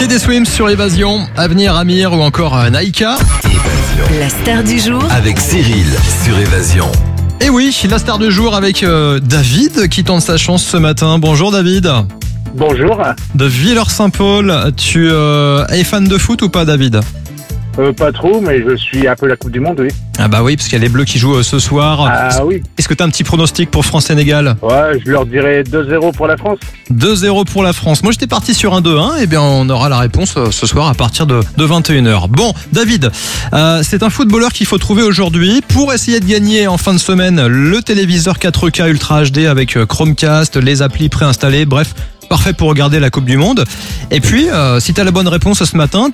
Teddy Swims sur Évasion, Avenir, Amir ou encore Naïka. Évasion. La star du jour Avec Cyril sur Évasion. Et oui, la star du jour avec David qui tente sa chance ce matin. Bonjour David. Bonjour. De Villers-Saint-Paul, tu es fan de foot ou pas David ? Pas trop, mais je suis un peu la Coupe du Monde, oui. Ah bah oui, parce qu'il y a les Bleus qui jouent ce soir. Ah oui. Est-ce que tu as un petit pronostic pour France-Sénégal ? Ouais, je leur dirais 2-0 pour la France. 2-0 pour la France. Moi j'étais parti sur un 2-1, et bien on aura la réponse ce soir à partir de 21h. Bon, David, c'est un footballeur qu'il faut trouver aujourd'hui pour essayer de gagner en fin de semaine le téléviseur 4K Ultra HD avec Chromecast, les applis préinstallées, bref, parfait pour regarder la Coupe du Monde. Et puis, si tu as la bonne réponse ce matin,